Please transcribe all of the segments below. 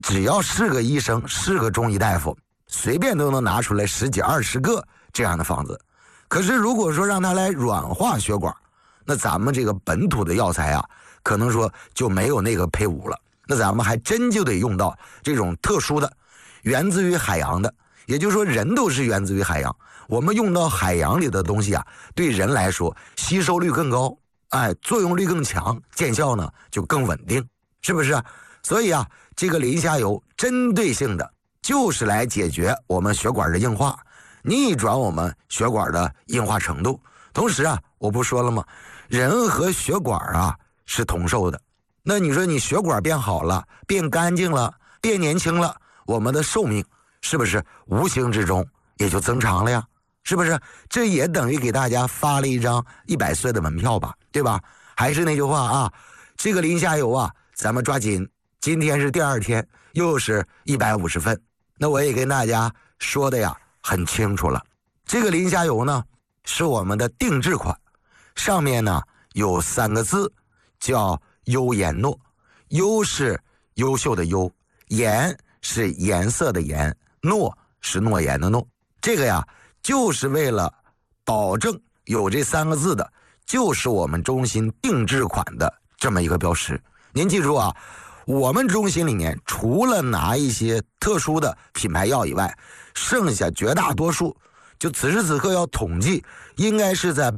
只要是个医生，是个中医大夫，随便都能拿出来10几20个这样的方子。可是如果说让他来软化血管，那咱们这个本土的药材啊，可能说就没有那个配伍了。那咱们还真就得用到这种特殊的源自于海洋的，也就是说人都是源自于海洋，我们用到海洋里的东西啊，对人来说吸收率更高，作用力更强，见效呢就更稳定，是不是？所以啊，这个磷虾油针对性的就是来解决我们血管的硬化，逆转我们血管的硬化程度。同时啊，我不说了吗？人和血管啊是同寿的。那你说你血管变好了，变干净了，变年轻了，我们的寿命是不是无形之中也就增长了呀？是不是？这也等于给大家发了一张100岁的门票吧，对吧？还是那句话啊，这个磷虾油啊，咱们抓紧，今天是第2天，又是150份。那我也跟大家说的呀很清楚了，这个磷虾油呢是我们的定制款，上面呢有3个字叫优颜诺。优是优秀的优，颜是颜色的颜，诺是诺言的诺。这个呀就是为了保证有这3个字的，就是我们中心定制款的这么一个标识。您记住啊，我们中心里面除了拿一些特殊的品牌药以外，剩下绝大多数就此时此刻要统计，应该是在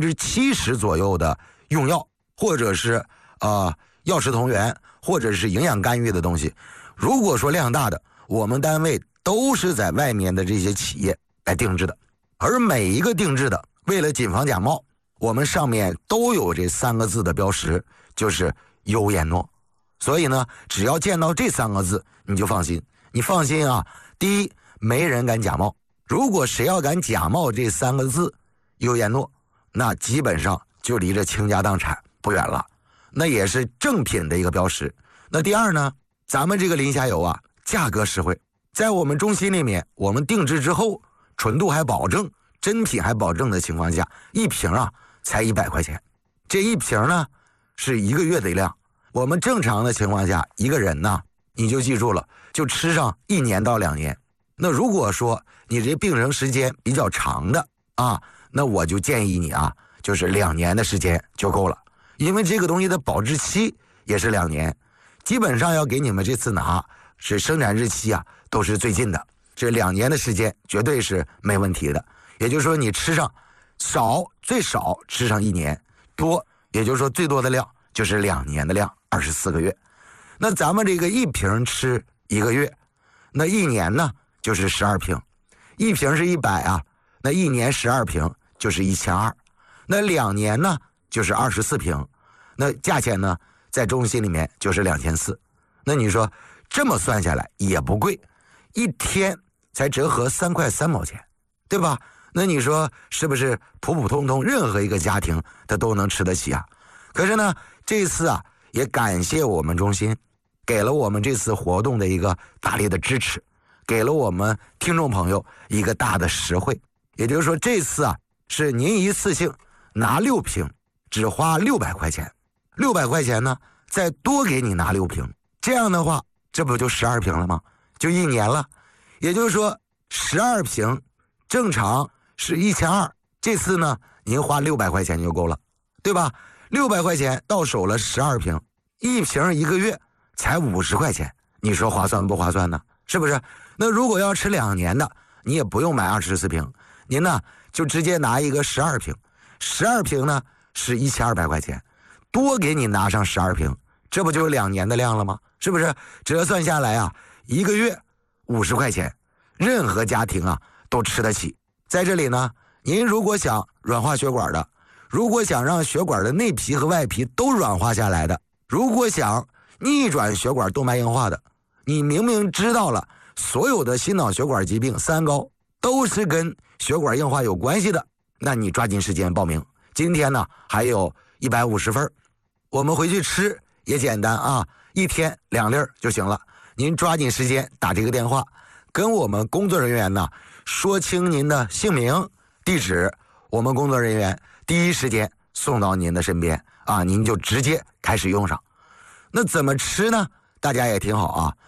70%左右的用药，或者是药食同源，或者是营养干预的东西。如果说量大的，我们单位都是在外面的这些企业来定制的，而每一个定制的，为了谨防假冒，我们上面都有这3个字的标识，就是优颜诺。所以呢，只要见到这3个字，你就放心。你放心啊，第一，没人敢假冒。如果谁要敢假冒这3个字优颜诺，那基本上就离着倾家荡产不远了，那也是正品的一个标识。那第二呢，咱们这个磷虾油啊，价格实惠，在我们中心里面，我们定制之后，纯度还保证，真品还保证的情况下，一瓶啊才100块钱。这一瓶呢是1个月的量，我们正常的情况下，一个人呢，你就记住了，就吃上1年到2年。那如果说你这病程时间比较长的啊，那我就建议你啊，就是2年的时间就够了，因为这个东西的保质期也是2年，基本上要给你们这次拿是生产日期啊都是最近的，这2年的时间绝对是没问题的。也就是说你吃上最少吃上1年，多也就是说最多的量就是2年的量，24个月。那咱们这个一瓶吃1个月，那1年呢就是12瓶，一瓶是100啊，那1年12瓶就是1200，那2年呢就是24瓶，那价钱呢在中心里面就是2400。那你说这么算下来也不贵，一天才折合3块3毛钱，对吧？那你说是不是普普通通任何一个家庭他都能吃得起啊？可是呢，这次啊也感谢我们中心给了我们这次活动的一个大力的支持，给了我们听众朋友一个大的实惠。也就是说这次啊是您一次性拿6瓶，只花600块钱，600块钱呢再多给你拿6瓶，这样的话这不就12瓶了吗？就1年了。也就是说12瓶正常是1200，这次呢您花600块钱就够了，对吧？600块钱到手了12瓶，一瓶1个月才50块钱，你说划算不划算呢？是不是？那如果要吃2年的，你也不用买24瓶，您呢就直接拿一个12瓶，12瓶呢是1200块钱，多给你拿上12瓶，这不就是2年的量了吗？是不是？折算下来啊，1个月50块钱，任何家庭啊都吃得起。在这里呢，您如果想软化血管的，如果想让血管的内皮和外皮都软化下来的，如果想逆转血管动脉硬化的，你明明知道了所有的心脑血管疾病3高都是跟血管硬化有关系的，那你抓紧时间报名。今天呢还有150份，我们回去吃也简单啊，1天2粒就行了。您抓紧时间打这个电话，跟我们工作人员呢说清您的姓名地址，我们工作人员第一时间送到您的身边啊，您就直接开始用上。那怎么吃呢？大家也挺好啊，